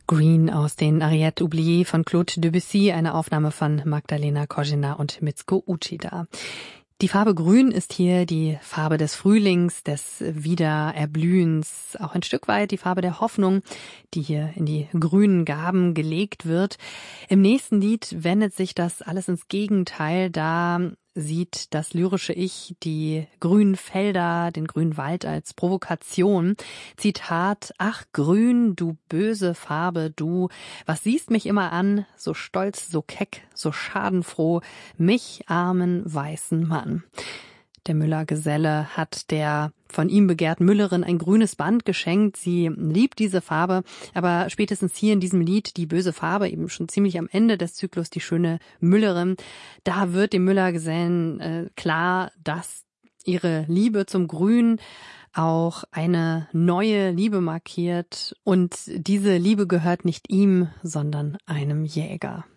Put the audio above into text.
Green aus den Ariette oubliées von Claude Debussy, eine Aufnahme von Magdalena Kozina und Mitsuko Uchida. Die Farbe Grün ist hier die Farbe des Frühlings, des Wiedererblühens, auch ein Stück weit die Farbe der Hoffnung, die hier in die grünen Garben gelegt wird. Im nächsten Lied wendet sich das alles ins Gegenteil. Da sieht das lyrische Ich die grünen Felder, den grünen Wald als Provokation. Zitat: Ach grün, du böse Farbe, du, was siehst mich immer an, so stolz, so keck, so schadenfroh, mich armen weißen Mann. Der Müller-Geselle hat der von ihm begehrten Müllerin ein grünes Band geschenkt. Sie liebt diese Farbe, aber spätestens hier in diesem Lied, die böse Farbe, eben schon ziemlich am Ende des Zyklus, die schöne Müllerin, da wird dem Müller-Gesellen klar, dass ihre Liebe zum Grün auch eine neue Liebe markiert. Und diese Liebe gehört nicht ihm, sondern einem Jäger.